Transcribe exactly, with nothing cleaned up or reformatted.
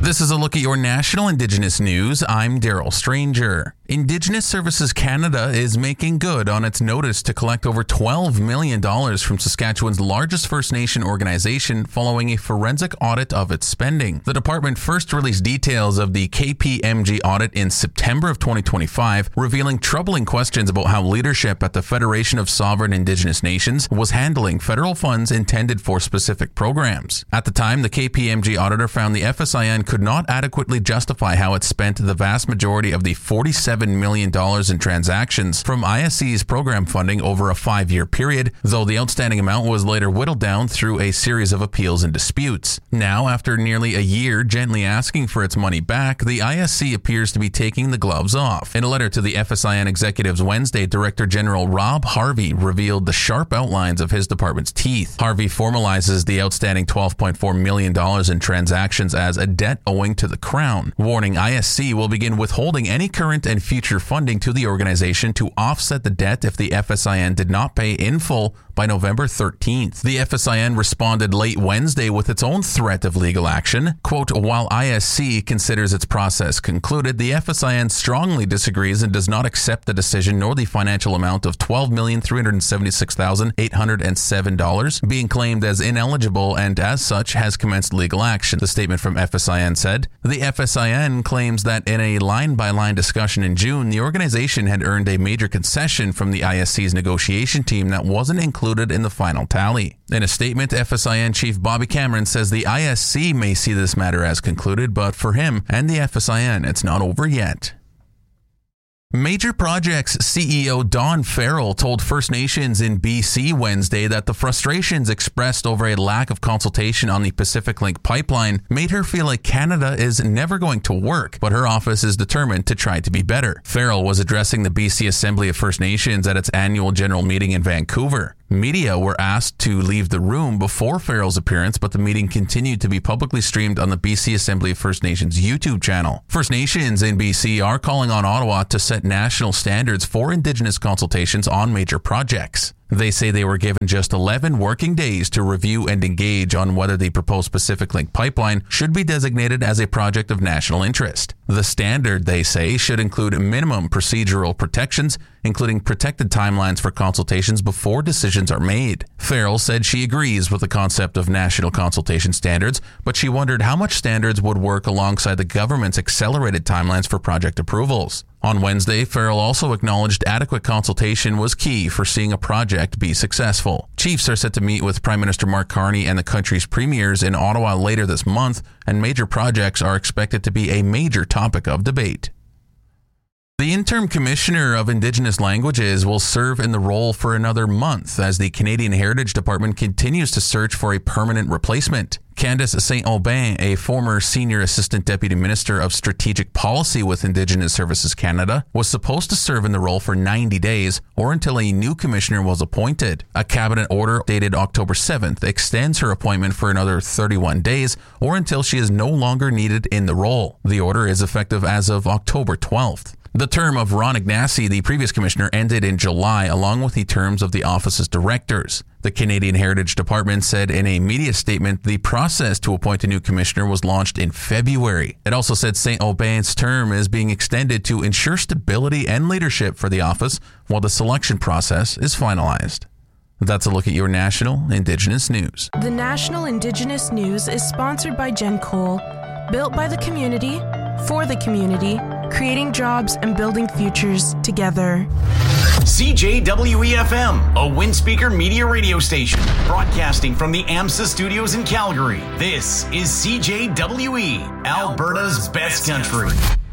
This is a look at your national Indigenous news. I'm Daryl Stranger. Indigenous Services Canada is making good on its notice to collect over twelve million dollars from Saskatchewan's largest First Nation organization following a forensic audit of its spending. The department first released details of the K P M G audit in September of twenty twenty-five, revealing troubling questions about how leadership at the Federation of Sovereign Indigenous Nations was handling federal funds intended for specific programs. At the time, the K P M G auditor found the F S I N could not adequately justify how it spent the vast majority of the forty-seven million dollars in transactions from I S C's program funding over a five-year period, though the outstanding amount was later whittled down through a series of appeals and disputes. Now, after nearly a year gently asking for its money back, the I S C appears to be taking the gloves off. In a letter to the F S I N executives Wednesday, Director General Rob Harvey revealed the sharp outlines of his department's teeth. Harvey formalizes the outstanding twelve point four million dollars in transactions as a debt owing to the Crown, warning I S C will begin withholding any current and future funding to the organization to offset the debt if the F S I N did not pay in full by November thirteenth. The F S I N responded late Wednesday with its own threat of legal action. Quote, while I S C considers its process concluded, the F S I N strongly disagrees and does not accept the decision nor the financial amount of twelve million three hundred seventy-six thousand eight hundred seven dollars being claimed as ineligible and as such has commenced legal action. The statement from F S I N said, the F S I N claims that in a line-by-line discussion in June, the organization had earned a major concession from the I S C's negotiation team that wasn't included in the final tally. In a statement, F S I N Chief Bobby Cameron says the I S C may see this matter as concluded, but for him and the F S I N, it's not over yet. Major Projects C E O Don Farrell told First Nations in B C Wednesday that the frustrations expressed over a lack of consultation on the Pacific Link pipeline made her feel like Canada is never going to work, but her office is determined to try to be better. Farrell was addressing the B C Assembly of First Nations at its annual general meeting in Vancouver. Media were asked to leave the room before Farrell's appearance, but the meeting continued to be publicly streamed on the B C Assembly of First Nations YouTube channel. First Nations in B C are calling on Ottawa to set national standards for Indigenous consultations on major projects. They say they were given just eleven working days to review and engage on whether the proposed Pacific Link pipeline should be designated as a project of national interest. The standard, they say, should include minimum procedural protections, including protected timelines for consultations before decisions are made. Farrell said she agrees with the concept of national consultation standards, but she wondered how much standards would work alongside the government's accelerated timelines for project approvals. On Wednesday, Farrell also acknowledged adequate consultation was key for seeing a project be successful. Chiefs are set to meet with Prime Minister Mark Carney and the country's premiers in Ottawa later this month, and major projects are expected to be a major topic of debate. The interim commissioner of Indigenous languages will serve in the role for another month as the Canadian Heritage Department continues to search for a permanent replacement. Candice Saint-Aubin, a former senior assistant deputy minister of strategic policy with Indigenous Services Canada, was supposed to serve in the role for ninety days or until a new commissioner was appointed. A cabinet order dated October seventh extends her appointment for another thirty-one days or until she is no longer needed in the role. The order is effective as of October twelfth. The term of Ron Ignacy, the previous commissioner, ended in July, along with the terms of the office's directors. The Canadian Heritage Department said in a media statement the process to appoint a new commissioner was launched in February. It also said Saint-Aubin's term is being extended to ensure stability and leadership for the office while the selection process is finalized. That's a look at your national Indigenous news. The National Indigenous News is sponsored by Gen Cole, built by the community, for the community, creating jobs and building futures together. C J W E F M, a Windspeaker media radio station, broadcasting from the AMSA studios in Calgary. This is C J W E, Alberta's best country.